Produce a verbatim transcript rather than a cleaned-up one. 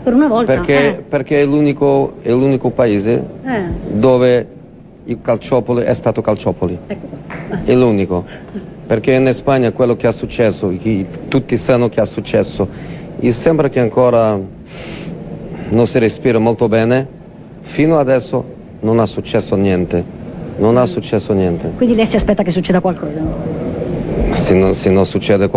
Per una volta. Perché, eh. perché è l'unico, è l'unico paese Eh. dove il calciopoli è stato calciopoli. Ecco qua. È l'unico. Perché in Spagna quello che è successo, che tutti sanno che è successo, e sembra che ancora non si respira molto bene. Fino adesso non è successo niente. Non è successo niente. Quindi lei si aspetta che succeda qualcosa? Se non, se non succede qualcosa